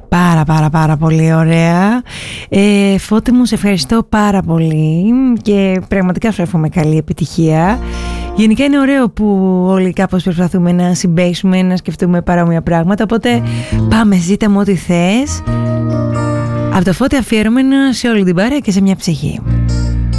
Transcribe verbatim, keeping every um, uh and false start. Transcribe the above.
Πάρα πάρα πάρα πολύ ωραία. ε, Φώτη μου, σε ευχαριστώ πάρα πολύ και πραγματικά σου εύχομαι καλή επιτυχία. Γενικά είναι ωραίο που όλοι κάπως προσπαθούμε να συμπέσουμε, να σκεφτούμε παρόμοια πράγματα. Οπότε πάμε, ζήτα μου ό,τι θες. Από το Φώτη αφιερωμένο σε όλη την παρέα και σε μια ψυχή.